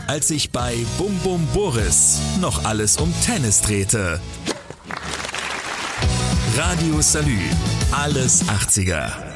als sich bei Bum Bum Boris noch alles um Tennis drehte. Radio Salü, alles 80er.